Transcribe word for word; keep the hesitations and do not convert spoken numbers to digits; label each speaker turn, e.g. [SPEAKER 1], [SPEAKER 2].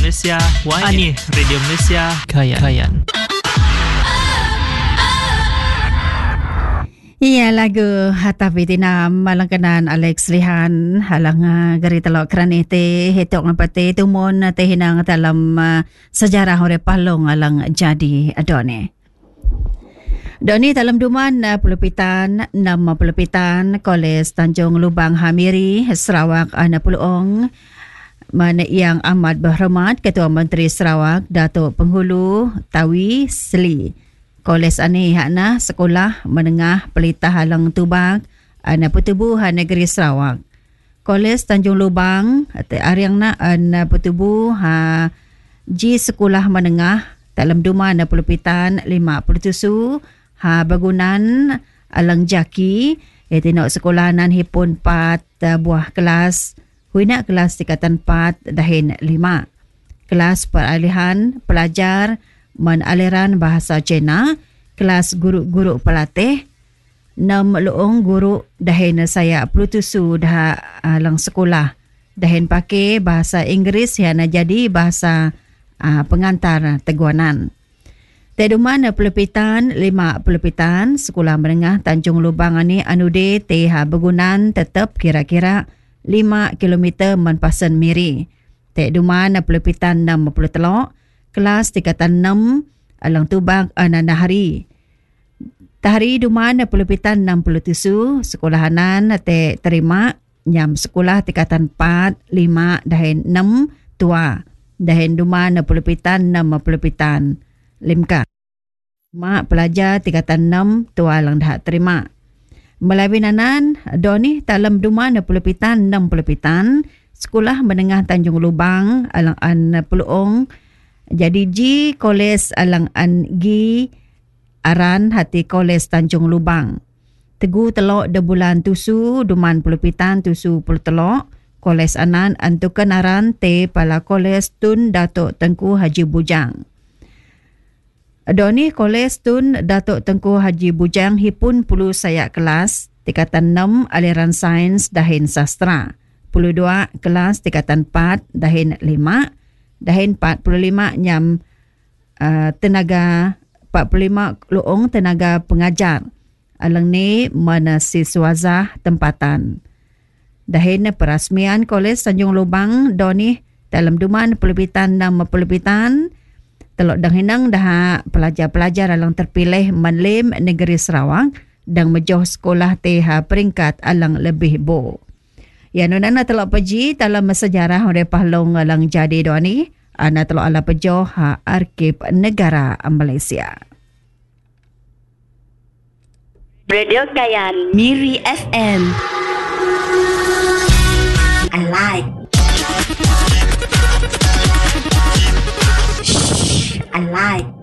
[SPEAKER 1] Malaysia, Ani Radio Malaysia, Kayan. Kayan.
[SPEAKER 2] Iya lagu Hatta Vitina malangkanan Alex Lihan halang uh, gari telok kerani te hetok ngapate tumun te hinang dalam uh, sejarah hore palong alang jadi adone. Doni dalam duman uh, pelupitan nama pelupitan Kolej Tanjung Lubang Hamiri Sarawak ana puluong mana yang amat berhormat Ketua Menteri Sarawak Datuk Penghulu Tawi Sli. Kolej ani hakna sekolah menengah pelita halang tubak ana Pertubuhan Negeri Sarawak. Kolej Tanjung Lubang ate ariangna ana Pertubuh ha ji sekolah menengah dalam duman pelupitan lima puluh tujuh ha bangunan alang jaki etinok sekolahanan hipun empat uh, buah kelas huina kelas tingkatan empat dahin lima kelas peralihan pelajar men aliran bahasa Cina kelas guru-guru pelatih enam luong guru dahin saya puluh tujuh dah alang sekolah dahin pakai bahasa Inggeris yana jadi bahasa uh, pengantar teguanan. Teduman pelupitan lima pelupitan sekolah menengah Tanjung Lubang ani anude teha begunan tetap kira-kira lima kilometer menpasan miri. Teduman pelupitan enam puluh telok kelas tingkatan enam alang tubak anana hari. Tahari duman pelupitan enam puluh tujuh sekolahanan te terima nyam sekolah tingkatan empat, lima dahin enam tua. Dahin duman pelupitan enam pelupitan limka. Mak pelajar tingkatan enam tua lang dah terima. Melawinanan doni dalam duman pelupitan enam pelupitan sekolah menengah Tanjung Lubang alang an puluong jadi ji kolej alang an gi aran hati Kolej Tanjung Lubang. Tegu telok de bulan tusu duman pelupitan tusu puluh telok kolej anan antukan aran te pala Kolej Tun Datuk Tengku Haji Bujang. Doni Kolej Tun Datuk Tengku Haji Bujang hipun puluh sayak kelas tingkatan enam aliran sains dahin sastra. Puluh dua kelas tingkatan empat dahin lima. Dahin empat puluh lima nyam uh, tenaga empat puluh lima luong tenaga pengajar. Alang ni mana siswazah tempatan. Dahin perasmian Kolej Tanjung Lubang doni dalam duman pelupitan enam pelupitan telok dang hinang dah pelajar-pelajar alang terpilih menlim negeri Sarawak dan mejoh sekolah teha peringkat alang lebih bo. Ya nunana telok peji dalam sejarah oleh pahlong alang jadi doni ana telok ala pejoh ha arkib negara Malaysia.
[SPEAKER 3] Radio Kayan
[SPEAKER 4] Miri F M.
[SPEAKER 3] I like I like